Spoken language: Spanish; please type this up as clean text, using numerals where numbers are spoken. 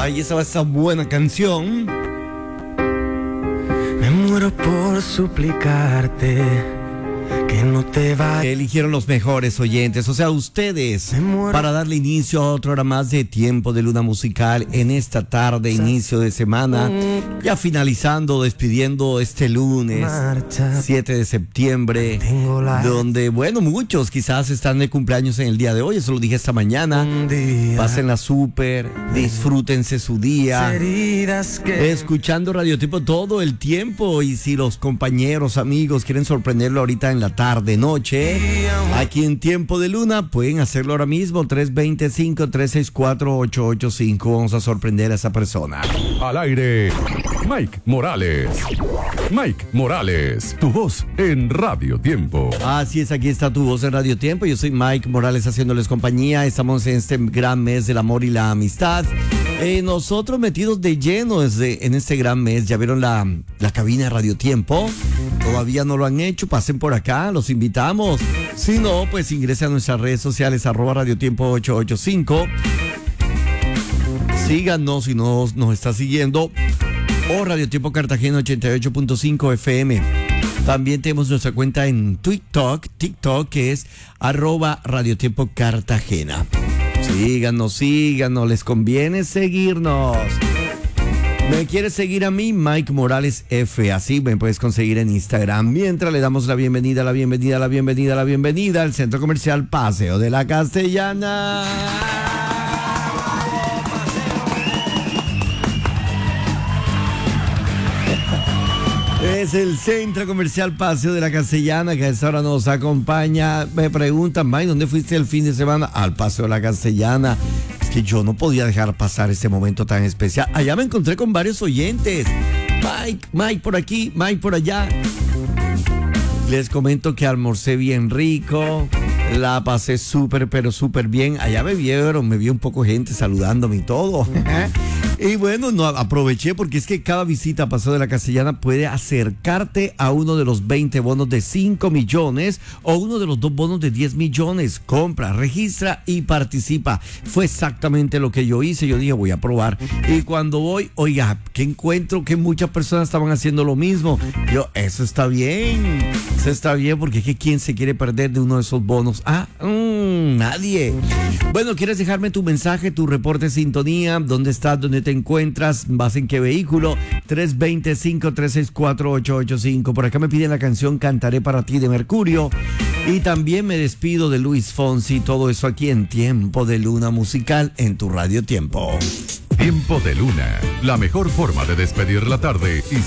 Ay, esa buena canción. Me muero por suplicarte que no te vayas. Eligieron los mejores oyentes, o sea, ustedes, para darle inicio a otra hora más de Tiempo de Luna Musical en esta tarde, inicio de semana, ya finalizando, despidiendo este lunes, 7 de septiembre, donde, bueno, muchos quizás están de cumpleaños en el día de hoy, eso lo dije esta mañana. Pásenla súper, disfrútense su día, escuchando Radiotiempo todo el tiempo, y si los compañeros, amigos quieren sorprenderlo ahorita en la tarde, noche, aquí en Tiempo de Luna, pueden hacerlo ahora mismo, 325-364-885. Vamos a sorprender a esa persona. Al aire, Mike Morales. Mike Morales, tu voz en Radio Tiempo. Así es, aquí está tu voz en Radio Tiempo. Yo soy Mike Morales haciéndoles compañía. Estamos en este gran mes del amor y la amistad. Nosotros metidos de lleno en este gran mes. Ya vieron la cabina de Radio Tiempo. Todavía no lo han hecho, pasen por acá, los invitamos. Si no, pues ingresen a nuestras redes sociales, @Radiotiempo 885. Síganos si no nos está siguiendo. O Radio Tiempo Cartagena 88.5 FM. También tenemos nuestra cuenta en TikTok, que es @Radiotiempo Cartagena. Síganos, les conviene seguirnos. ¿Me quieres seguir a mí? Mike Morales F. Así me puedes conseguir en Instagram. Mientras le damos la bienvenida al Centro Comercial Paseo de la Castellana. Es el Centro Comercial Paseo de la Castellana, que a esta hora nos acompaña. Me preguntan, Mike, ¿dónde fuiste el fin de semana? Al Paseo de la Castellana. Es que yo no podía dejar pasar este momento tan especial. Allá me encontré con varios oyentes. Mike por aquí, Mike por allá. Les comento que almorcé bien rico. La pasé súper bien. Allá me vio un poco gente saludándome y todo. Y bueno, no aproveché porque es que cada visita a Paseo de la Castellana puede acercarte a uno de los 20 bonos de 5 millones o uno de los 2 bonos de 10 millones. Compra, registra y participa. Fue exactamente lo que yo hice. Yo dije, voy a probar. Y cuando voy, oiga, que encuentro que muchas personas estaban haciendo lo mismo. Eso está bien. Eso está bien porque es que ¿quién se quiere perder de uno de esos bonos? Nadie. Bueno, ¿quieres dejarme tu mensaje, tu reporte de sintonía? ¿Dónde estás? ¿Dónde te encuentras? ¿Vas en qué vehículo? 325-364-885. Por acá me piden la canción Cantaré para ti de Mercurio. Y también me despido de Luis Fonsi. Todo eso aquí en Tiempo de Luna Musical en tu Radio Tiempo. Tiempo de Luna, la mejor forma de despedir la tarde y